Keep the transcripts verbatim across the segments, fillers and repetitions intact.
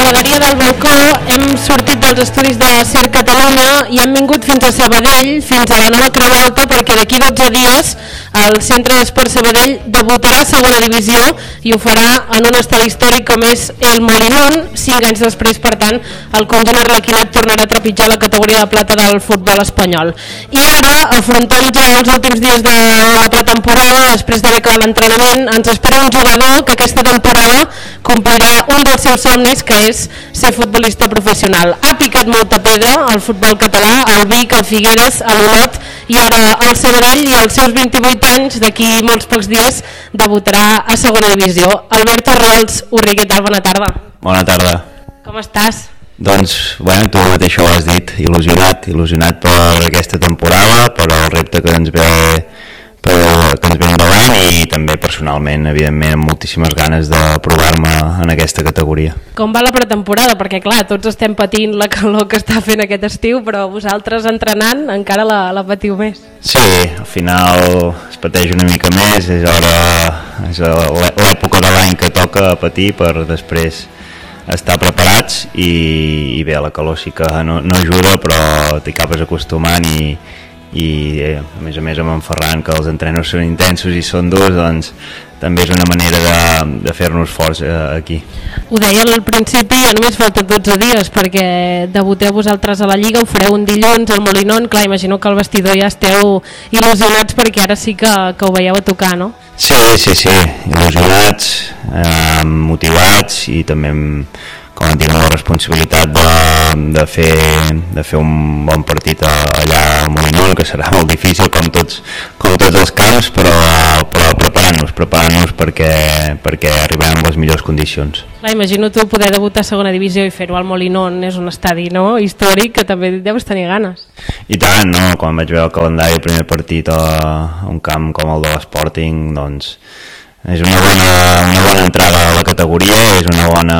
Galeria del Balcó hem sortit dels estudis de Ser Catalunya i hem vingut fins a Sabadell, fins a la nova Creu Alta, perquè d'aquí dotze dies el Centre d'Esport Sabadell debutarà a segona divisió i ho farà en un estadi històric com és el Molinón. Cinc anys després, per tant, el conjunt arlequinat tornarà a trepitjar la categoria de plata del futbol espanyol. I ara, afrontant ja els últims dies de la pretemporada, després d'haver acabat l'entrenament, ens espera un jugador que aquesta temporada complirà un dels seus somnis, que és ser futbolista professional. Ha picat molta pedra al futbol català, al Vic, al Figueres, a l'Olot i ara al Sabadell, i als seus vint-i-vuit anys, d'aquí molts pocs dies, debutarà a segona divisió. Alberto Arrels Urri, què tal? Bona tarda. Bona tarda. Com estàs? Doncs, bueno, tu mateix ho has dit, il·lusionat, il·lusionat per aquesta temporada, per el repte que ens ve per, que ens ve endavant, i també personalment, evidentment, amb moltíssimes ganes de provar-me en aquesta categoria. Com va la pretemporada? Perquè clar, tots estem patint la calor que està fent aquest estiu, però vosaltres entrenant encara la, la patiu més. Sí, al final es pateix una mica més, és hora, és l'època de l'any que toca patir per després estar preparats, i, i bé, la calor sí que no, no ajuda, però t'hi acabes acostumant, i i eh, a més a més amb en Ferran, que els entrenos són intensos i són durs, doncs també és una manera de, de fer-nos forts eh, aquí. Ho deia al principi, ja només falta dotze dies perquè debuteu vosaltres a la Lliga, ho fareu un dilluns al Molinón. Clar, imagino que al vestidor ja esteu il·lusionats perquè ara sí que, que ho veieu a tocar, no? Sí, sí, sí, il·lusionats, eh, motivats, i també com tinc la responsabilitat de, de, fer, de fer un bon partit allà al Molinón, que serà molt difícil com tots, com tots els camps, però, però preparant-nos, preparant-nos perquè, perquè arribem en les millors condicions. Clar, imagino tu poder debutar a segona divisió i fer-ho al Molinón, és un estadi, no?, històric, que també deus tenir ganes. I tant, no? Quan vaig veure el calendari, el primer partit a, a un camp com el de l'Sporting, doncs és una bona, una bona entrada a la categoria, és una bona,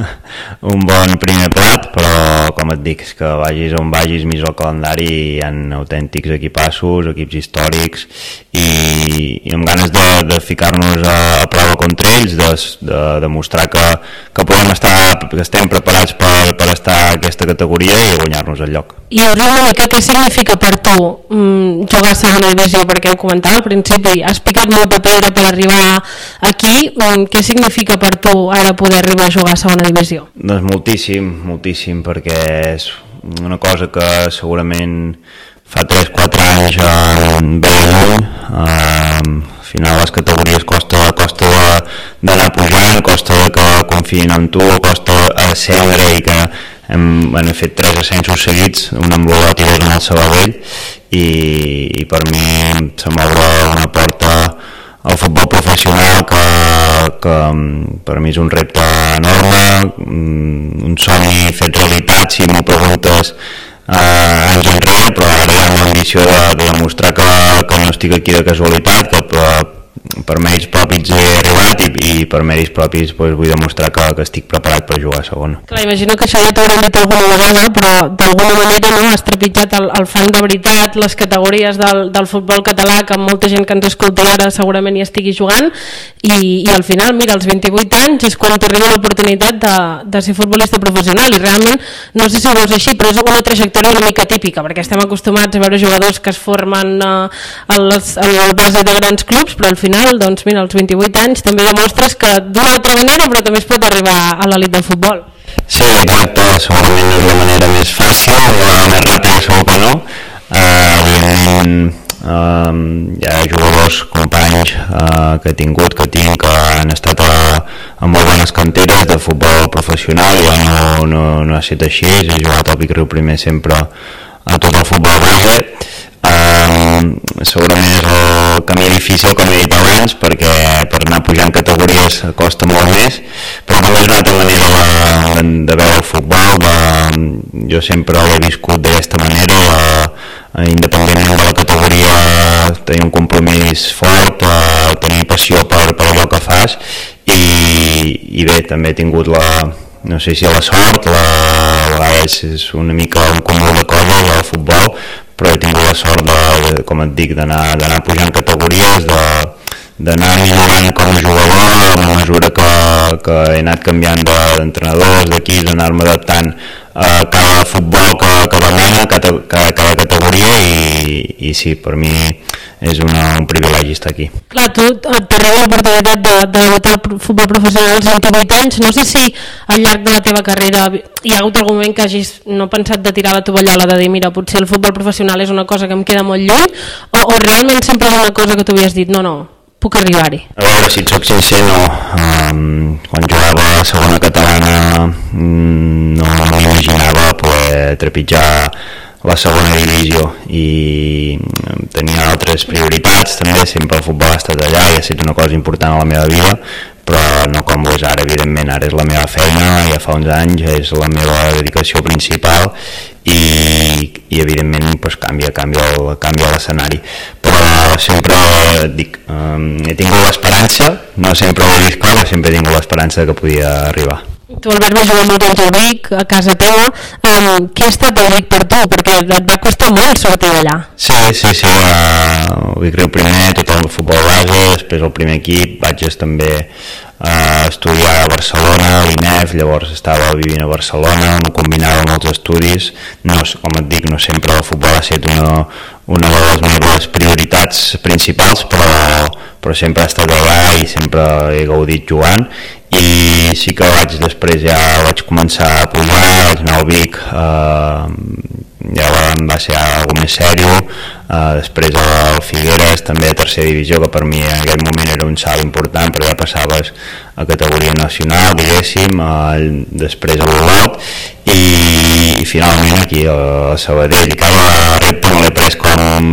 un bon primer plat, però com et dic, és que vagis on vagis, mires el calendari, hi ha autèntics equipassos, equips històrics, i, i amb ganes de, de ficar-nos a, a prova contra ells, de, de demostrar que, que podem estar, que estem preparats per, per estar a aquesta categoria i guanyar-nos el lloc. I us una mica què significa per tu mm, jugar a segona divisió, perquè ho comentava al principi, has picat molta pedra per arribar aquí, mm, què significa per tu ara poder arribar a jugar a segona divisió? Doncs moltíssim, moltíssim, perquè és una cosa que segurament fa tres quatre anys eh, ve lluny, eh, al final les categories costa, costa d'anar pujant, costa que confiïn en tu, costa ascendre, i que hem, hem fet tres ascensos seguits, un amb l'Olot i dos amb el Sabadell, i, i per mi se m'obre una porta al futbol professional que, que per mi és un repte enorme, un somni fet realitat, si m'ho preguntes eh, anys enrere, però ara hi ha l'ambició de, de demostrar que, que no estic aquí de casualitat, que per, per mèrits propis he arribat, i, i per mèrits propis doncs, vull demostrar que, que estic preparat per jugar a segona. Clar, imagino que això ja t'haurem dit alguna vegada, però d'alguna manera no has trepitjat el, el fan de veritat, les categories del, del futbol català, que molta gent que ens escolti ara segurament hi estigui jugant, i, i al final, mira, als vint-i-vuit anys és quan t'arriba l'oportunitat de, de ser futbolista professional, i realment no sé si ho veus així, però és una trajectòria una mica típica, perquè estem acostumats a veure jugadors que es formen eh, a, les, a la base de grans clubs, però al final, doncs mira, als vint-i-vuit anys també demostres que d'una altra manera, però també es pot arribar a l'elit del futbol. Sí, exacte, segurament no és la manera més fàcil, la més ràpida segur que no. Uh, evidentment uh, hi ha jugadors, companys uh, que he tingut, que tinc, que han estat a, a molt bones canteres de futbol professional. Jo no, no, no ha estat així, he jugat al Vic Riu Primer sempre a tot el futbol base. Uh, segurament és el camí difícil, com he dit abans, perquè per anar pujant categories costa molt més, però també és una altra manera de, de veure el futbol. De, jo sempre l'he viscut d'aquesta manera, de, independentment de la categoria, tenir un compromís fort, uh, tenir passió per, per allò que fas, i, i bé, també he tingut la, no sé si la sort, la, la, és, és una mica un comú de coses al futbol, però he tingut la sort de, de com et dic, d'anar d'anar pujant categories, de, d'anar millorant com a jugador a mesura que, que he anat canviant d'entrenadors, d'equips, anar-me adaptant a cada futbol que, que demana, cada, cada, cada categoria i, i sí, per mi és una, un privilegi estar aquí. Clar, tu t'arriba l'oportunitat de, de debutar al futbol professional als vint-i-vuit anys, no sé si al llarg de la teva carrera hi ha hagut algun moment que hagis no pensat de tirar la tovallola, de dir mira, potser el futbol professional és una cosa que em queda molt lluny, o, o realment sempre és una cosa que tu havies dit no, no, puc arribar-hi? A veure, si et soc sincer, no. Um, quan jugava a la segona catalana um, no m'imaginava poder trepitjar la segona divisió i tenia altres prioritats també, sempre el futbol ha estat allà i ha estat una cosa important a la meva vida, però no com ho és ara, evidentment, ara és la meva feina, ja fa uns anys, és la meva dedicació principal i, i evidentment pues, canvia, canvia, el, canvia l'escenari, però sempre dic, um, he tingut l'esperança, no sempre ho he vist clar, sempre he tingut l'esperança que podia arribar. Tu, Albert, vas jugar molt temps al Vic, a casa teva. Um, què ha estat el Vic per tu? Perquè et va costar molt sortir d'allà. Sí, sí, sí. Uh, el Vic Riu primer, tot el futbol base, després el primer equip, vaig també uh, estudiar a Barcelona, a l'I N E F, llavors estava vivint a Barcelona, m'ho combinava amb els estudis. No, com et dic, no sempre el futbol ha estat una, una de les meves prioritats principals, però, però sempre he estat allà i sempre he gaudit jugant. I sí que vaig, després ja vaig començar a pujar, vaig anar al Vic, eh, ja va, va ser algo més sèrio, eh, després al Figueres, també a tercera divisió, que per mi en aquell moment era un salt important, perquè ja passaves a categoria nacional, diguéssim, eh, després a l'Olot, i, i finalment aquí a Sabadell. I cada repte me l'he pres com,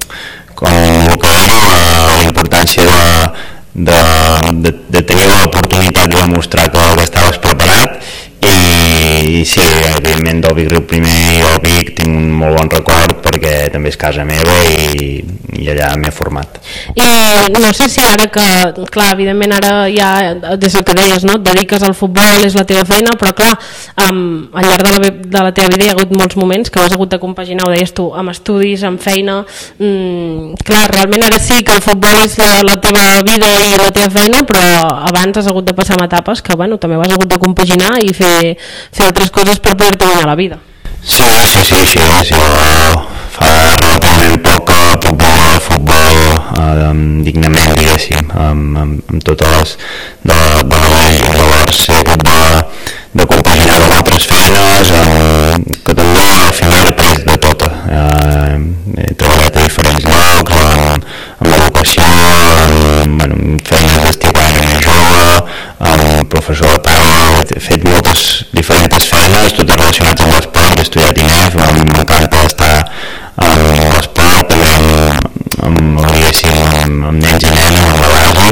com el que era la importància de De, de, de tenir l'oportunitat de demostrar que, que estaves preparat i, i sí, evidentment del Vic Riu primer i del Vic tinc un molt bon record perquè també és casa meva i, i allà m'he format. I no sé si ara que, clar, evidentment ara ja, des que deies, no? Et dediques al futbol, és la teva feina, però clar, um, al llarg de la, de la teva vida hi ha hagut molts moments que has hagut de compaginar, ho deies tu, amb estudis, amb feina, mm, clar, realment ara sí que el futbol és la, la teva vida i la teva feina, però abans has hagut de passar amb etapes que, bueno, també has hagut de compaginar i fer, fer altres coses per poder-te guanyar la vida. Sí, sí, sí, sí, sí. Jo fa relativament poc que puc veure el futbol eh, dignament, diguéssim, amb, amb, amb totes les de, de la vall. Llavors he hagut de, de compaginar amb altres feines, eh, que també al final he après de tot. Eh, he treballat a diferents llocs, amb, amb l'educació, bueno, feines d'estiuant jove, amb professor de taula, he fet moltes diferents feines, totes relacionades amb l'esport, he estudiat I N E F, m'encanta estar amb l'esport, també amb, amb, amb, amb nens i nenes, amb la base,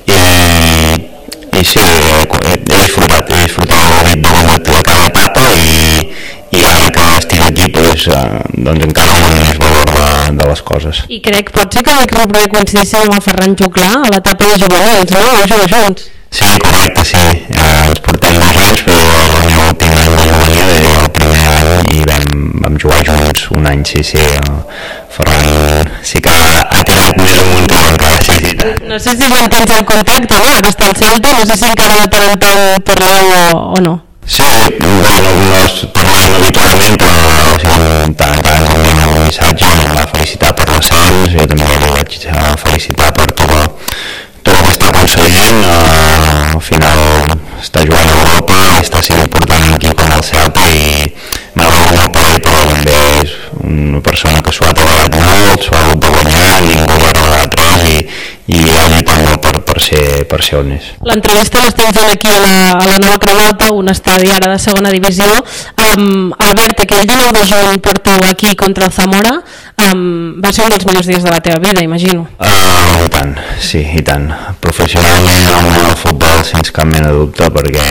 i, i sí, he, he disfrutat, he disfrutat molt de, de cada etapa i, i ara que estic aquí doncs, doncs encara molt més valor de, de les coses. I crec, pot ser que el primer coincidíssim amb el Ferran Juclà a l'etapa de jugadors, no? Ho jugueu junts? Sí, correcte, sí. Eh, ens portem dos anys, però l'últim any de juvenil era el primer any i vam, vam jugar junts un any, sí, sí. El Ferran sí que ha, ha tirat més amunt que encara, sí, sí. No sé si mantens el contacte, no? Ara està al Celta, no sé si encara de tant en tant parleu o, o no. Sí, no, no es parlem habitualment, però sí, tant en tant com un missatge em va felicitar per l'ascens, jo també el vaig felicitar per tot el tot el que està aconseguint, eh, al final està jugant a Europa i està sent important aquí com el Celta i m'agrada molt per ell, però també és una persona que s'ho ha treballat molt, s'ho ha hagut de guanyar, ningú va regalar res i, i ha lluitat molt per, per, ser, per ser on és. L'entrevista l'estem fent aquí a la, a la Nova Granota, un estadi ara de segona divisió. Um, Albert, aquell dinou de juny per tu aquí contra el Zamora um, va ser un dels millors dies de la teva vida, imagino. Uh, I tant, sí, i tant. Professionalment amb el futbol sense cap mena de dubte, perquè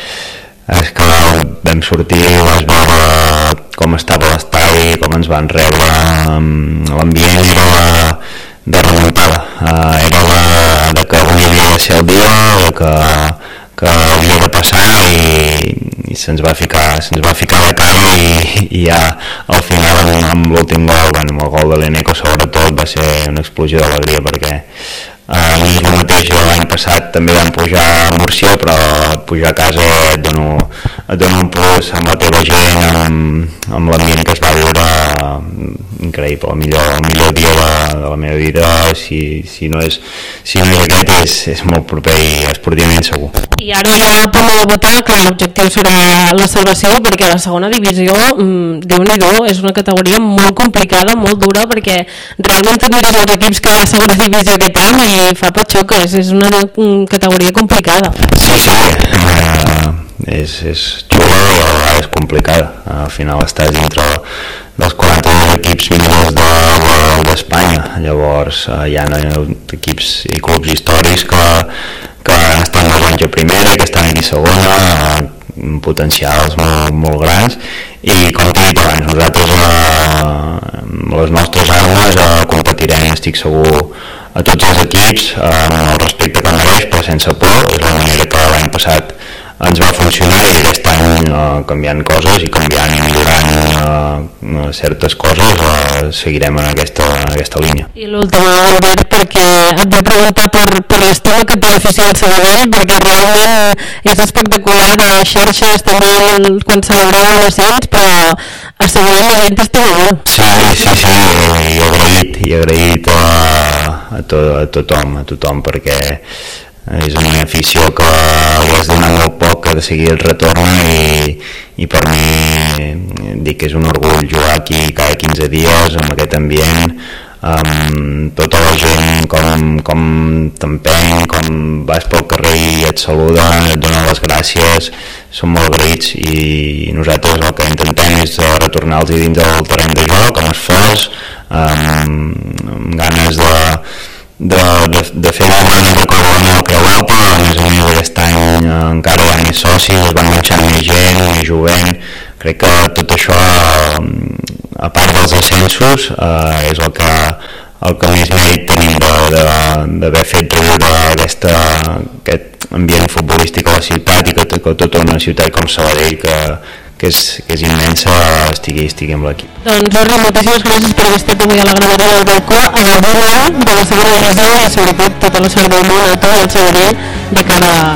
és que vam sortir, vas veure com estava l'estadi, com ens van rebre, l'ambient era la, de remuntada, uh, era la de que avui havia de ser el dia, de que, que havia de passar i, i se'ns va ficar, se'ns va ficar la cara i, i ja al final amb, amb l'últim gol, bueno, amb el gol de l'Eneco sobretot va ser una explosió d'alegria perquè Uh, I el mateix l'any passat també vam pujar a Múrcia, però pujar a casa et dono, et dono un plus amb la teva gent, amb, amb l'ambient que es va viure, uh, increïble, el millor, el millor dia de, de la meva vida, si, si, no, és, si no és aquest és, és molt proper i esportivament segur. I ara ja a punt de debutar, clar, l'objectiu serà la salvació, perquè la segona divisió, mmm, Déu-n'hi-do, és una categoria molt complicada, molt dura, perquè realment tu mires els equips que hi ha a segona divisió aquest any i fa patxoques, és una categoria complicada. Sí, sí, uh, és, és xula i a vegades complicada. Al final estàs dintre dels quaranta-dos equips millors d'Espanya, de, de, llavors uh, hi ha equips i clubs històrics que, que estan dos anys a primera, que estan aquí a segona, uh, potencials molt, molt grans, i com t'he dit abans, nosaltres uh, amb les nostres armes uh, competirem, estic segur, a tots els equips, eh, amb el respecte que mereix, però sense por. És la manera que l'any passat ens va funcionar i aquest any eh, canviant coses i canviant i millorant eh, certes coses, eh, seguirem en aquesta, en aquesta línia. I l'última, Albert, perquè et vull preguntar per, per l'estima que té l'afició al Sabadell, perquè realment és espectacular a les xarxes també quan celebrava l'ascens, però a Sabadell la gent t'estima molt. Sí, sí, sí, i agraït, i agraït a, a, to, a tothom, a tothom, perquè és una afició que li has donat molt poc, que de seguida et retorna i, i per mi dic que és un orgull jugar aquí cada quinze dies amb aquest ambient, amb tota la gent com, com t'empeny, com vas pel carrer i et saluda, et dona les gràcies, som molt agraïts i nosaltres el que intentem és retornar-los dins del terreny de joc amb esforç, amb, amb ganes de De, de, de fer una bona recorda al creuar, però a més a més aquest any eh, encara hi ha més socis, es van marxant més gent, més jovent. Crec que tot això, eh, a part dels ascensos, eh, és el que, el que més mèrit tenim d'haver fet reviure aquesta, aquest ambient futbolístic a la ciutat i que, que tota una ciutat com Sabadell, que que és, que és immensa, estigui, estigui amb l'equip. Doncs Jordi, moltíssimes gràcies per haver estat avui a la graderia del balcó, a la bola de la segona divisió i sobretot tota la sort del món a tot el Sabadell de cara